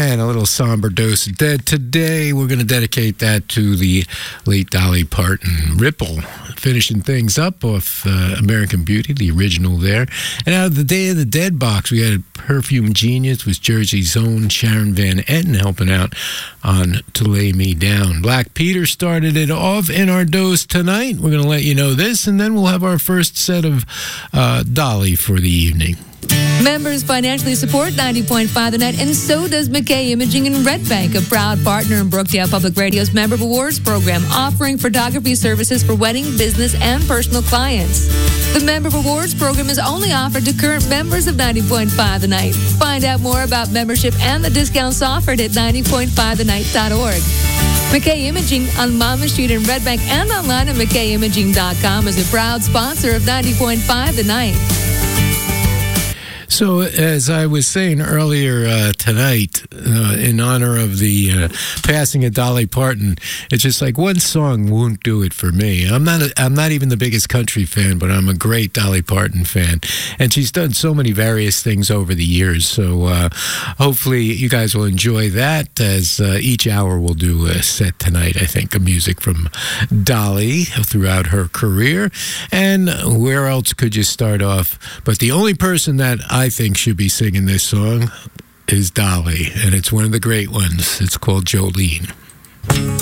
And a little somber dose of Dead. Today, we're going to dedicate that to the late Dolly Parton. Ripple, finishing things up off American Beauty, the original there. And out of the Day of the Dead box, we had Perfume Genius with Jersey's own Sharon Van Etten helping out on To Lay Me Down. Black Peter started it off in our dose tonight. We're going to let you know this, and then we'll have our first set of Dolly for the evening. Members financially support 90.5 The Net, and so does McKay Imaging in Red Bank, a proud partner in Brookdale Public Radio's Member Awards program, offering photography services for wedding, business, and personal clients. The Member Awards program is only offered to current members of 90.5 The Night. Find out more about membership and the discounts offered at 90.5thenight.org. McKay Imaging on Monmouth Street in Red Bank and online at McKayImaging.com is a proud sponsor of 90.5 The Night. So, as I was saying earlier tonight, in honor of the passing of Dolly Parton, it's just like one song won't do it for me. I'm not even the biggest country fan, but I'm a great Dolly Parton fan, and she's done so many various things over the years. So, hopefully, you guys will enjoy that. As each hour we'll do a set tonight, I think, of music from Dolly throughout her career. And where else could you start off? But the only person that I think should be singing this song is Dolly, and it's one of the great ones. It's called Jolene.